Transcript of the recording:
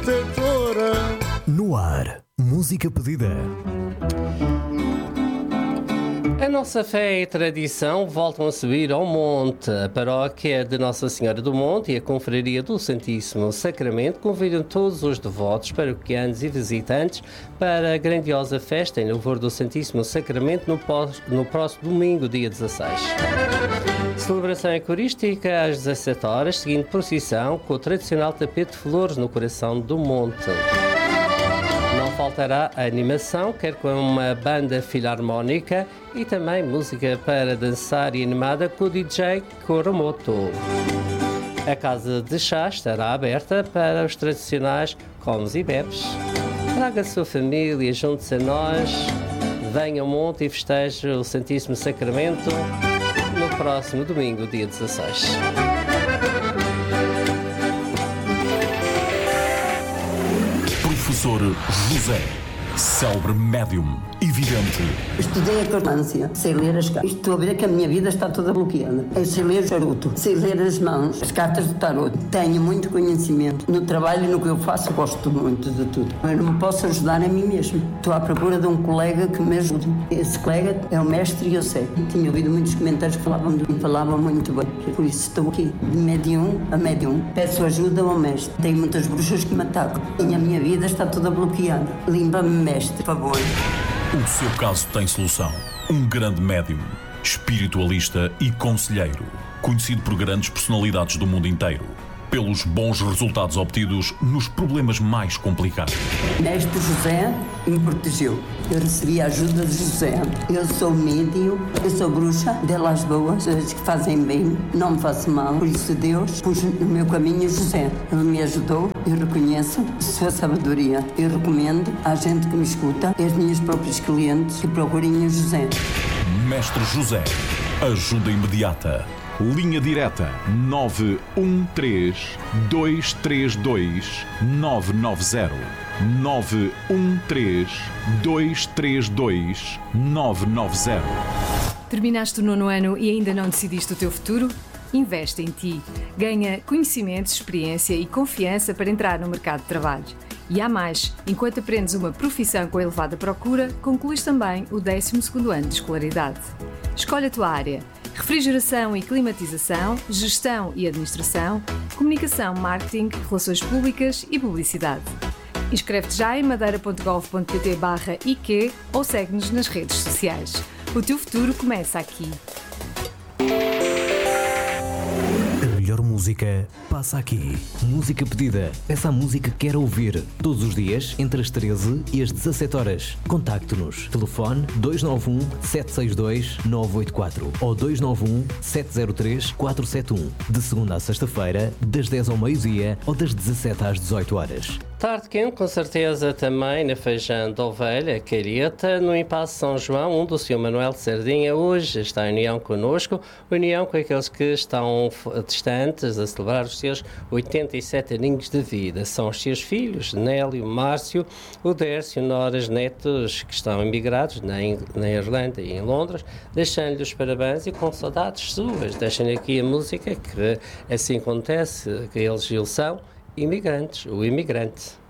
No ar, música pedida. A nossa fé e tradição voltam a subir ao monte. A paróquia de Nossa Senhora do Monte e a Confraria do Santíssimo Sacramento convidam todos os devotos, paroquianos e visitantes para a grandiosa festa em louvor do Santíssimo Sacramento no próximo domingo, dia 16. Celebração eucarística às 17 horas, seguindo procissão com o tradicional tapete de flores no coração do monte. Não faltará a animação, quer com uma banda filarmónica e também música para dançar e animada com o DJ Koromoto. A casa de chá estará aberta para os tradicionais comes e bebes. Traga a sua família, junte-se a nós, venha ao monte e festeje o Santíssimo Sacramento no próximo domingo, dia 16. Professor José, célebre médium e vidente. Estudei a cartância, sei ler as cartas. Estou a ver que a minha vida está toda bloqueada. Eu sei ler o charuto, sei ler as mãos, as cartas do tarot. Tenho muito conhecimento. No trabalho e no que eu faço, gosto muito de tudo. Eu não me posso ajudar a mim mesmo. Estou à procura de um colega que me ajude. Esse colega é o mestre José. Tinha ouvido muitos comentários que falavam de mim, falavam muito bem. Por isso estou aqui, de médium a médium. Peço ajuda ao mestre. Tenho muitas bruxas que me atacam. E a minha vida está toda bloqueada. Limpa-me, mestre, por favor. O seu caso tem solução. Um grande médium, espiritualista e conselheiro, conhecido por grandes personalidades do mundo inteiro, pelos bons resultados obtidos nos problemas mais complicados. Mestre José me protegeu. Eu recebi a ajuda de José. Eu sou médium, eu sou bruxa, delas boas, as que fazem bem, não me faço mal. Por isso Deus pôs no meu caminho José. Ele me ajudou, eu reconheço sua sabedoria. Eu recomendo à gente que me escuta, aos meus próprios clientes, que procurem o José. Mestre José, ajuda imediata. Linha direta 913-232-990. 913-232-990. Terminaste o 9º ano e ainda não decidiste o teu futuro? Investe em ti. Ganha conhecimentos, experiência e confiança para entrar no mercado de trabalho. E há mais, enquanto aprendes uma profissão com elevada procura, concluís também o 12º ano de escolaridade. Escolhe a tua área. Refrigeração e climatização, gestão e administração, comunicação, marketing, relações públicas e publicidade. Inscreve-te já em madeira.gov.pt/IQ ou segue-nos nas redes sociais. O teu futuro começa aqui. A melhor música passa aqui. Música pedida. Peça a música que quer ouvir. Todos os dias, entre as 13 e as 17 horas. Contacte-nos. Telefone 291-762-984 ou 291-703-471. De segunda à sexta-feira, das 10 ao meio-dia ou das 17 às 18 horas. Tarde quente, com certeza, também na Feijão da Ovelha, Careta, no Impasse São João, do Sr. Manuel de Sardinha. Hoje está em união connosco, união com aqueles que estão distantes a celebrar os seus 87 aninhos de vida. São os seus filhos, Nélio, Márcio, o Dércio, Noras, netos, que estão emigrados na Irlanda e em Londres, deixando-lhe os parabéns e com saudades suas. Deixem aqui a música, que assim acontece, que eles são imigrantes, o imigrante.